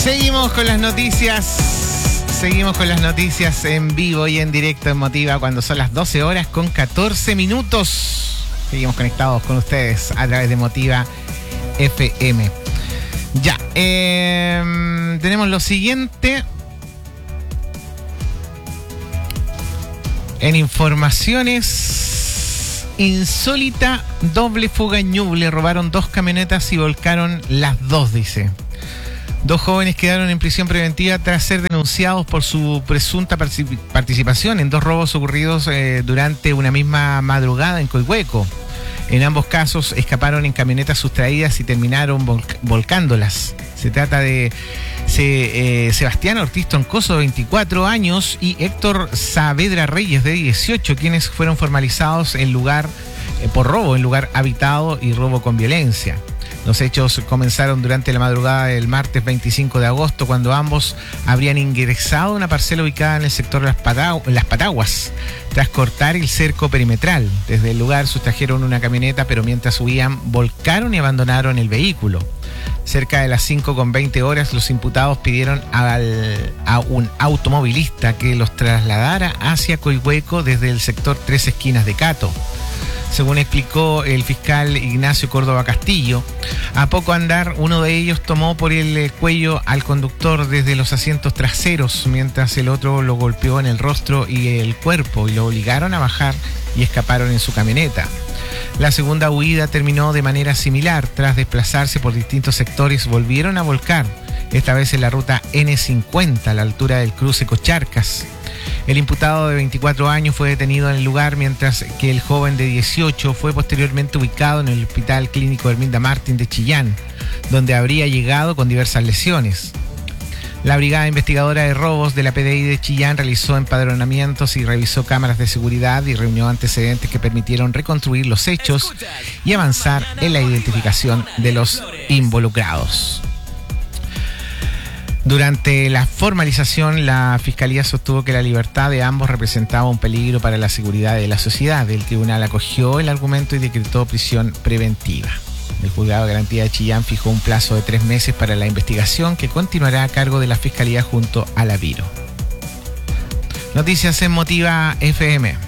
Seguimos con las noticias en vivo y en directo en Motiva cuando son las 12 horas con 14 minutos. Seguimos conectados con ustedes a través de Motiva FM. Ya, tenemos lo siguiente. En informaciones, insólita doble fuga en Ñuble. Robaron 2 camionetas y volcaron las 2, dice. 2 jóvenes quedaron en prisión preventiva tras ser denunciados por su presunta participación en 2 robos ocurridos durante una misma madrugada en Coihueco. En ambos casos escaparon en camionetas sustraídas y terminaron volcándolas. Se trata de Sebastián Ortiz Troncoso, de 24 años, y Héctor Saavedra Reyes, de 18, quienes fueron formalizados por robo en lugar habitado y robo con violencia. Los hechos comenzaron durante la madrugada del martes 25 de agosto, cuando ambos habrían ingresado a una parcela ubicada en el sector de Las Pataguas, tras cortar el cerco perimetral. Desde el lugar sustrajeron una camioneta, pero mientras huían, volcaron y abandonaron el vehículo. Cerca de las 5:20 horas, los imputados pidieron a un automovilista que los trasladara hacia Coihueco desde el sector Tres Esquinas de Cato. Según explicó el fiscal Ignacio Córdoba Castillo, a poco andar, uno de ellos tomó por el cuello al conductor desde los asientos traseros, mientras el otro lo golpeó en el rostro y el cuerpo y lo obligaron a bajar y escaparon en su camioneta. La segunda huida terminó de manera similar. Tras desplazarse por distintos sectores, volvieron a volcar, esta vez en la ruta N50, a la altura del cruce Cocharcas. El imputado de 24 años fue detenido en el lugar, mientras que el joven de 18 fue posteriormente ubicado en el Hospital Clínico Herminda Martín de Chillán, donde habría llegado con diversas lesiones. La Brigada Investigadora de Robos de la PDI de Chillán realizó empadronamientos y revisó cámaras de seguridad y reunió antecedentes que permitieron reconstruir los hechos y avanzar en la identificación de los involucrados. Durante la formalización, la Fiscalía sostuvo que la libertad de ambos representaba un peligro para la seguridad de la sociedad. El tribunal acogió el argumento y decretó prisión preventiva. El Juzgado de Garantía de Chillán fijó un plazo de 3 meses para la investigación, que continuará a cargo de la Fiscalía junto a la Viro. Noticias en Motiva FM.